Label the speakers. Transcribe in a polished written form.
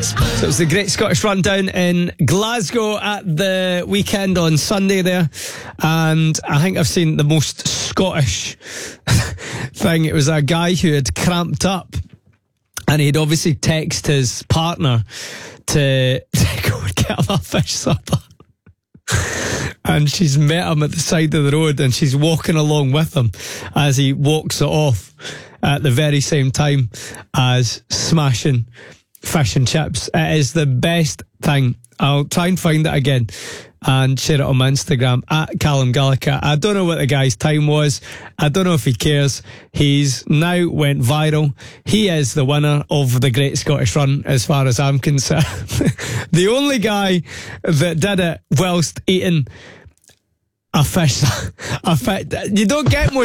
Speaker 1: So it was the Great Scottish Rundown in Glasgow at the weekend on Sunday there. And I think I've seen the most Scottish thing. It was a guy who had cramped up and he'd obviously text his partner to go and get him a fish supper. And she's met him at the side of the road and she's walking along with him as he walks it off at the very same time as smashing fish and chips. It is the best thing. I'll try and find it again and share it on my Instagram at Callum Gallagher. I don't know what the guy's time was. I don't know if he cares. He's now went viral. He is the winner of the Great Scottish Run as far as I'm concerned. The only guy that did it whilst eating a fish. You don't get more